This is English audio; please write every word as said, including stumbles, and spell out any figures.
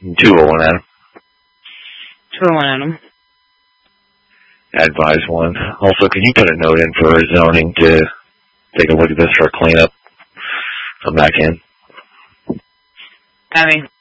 two oh one, Adam. two oh one, Adam. Advise one. Also, can you put a note in for zoning to take a look at this for a cleanup? Come back in. Abby.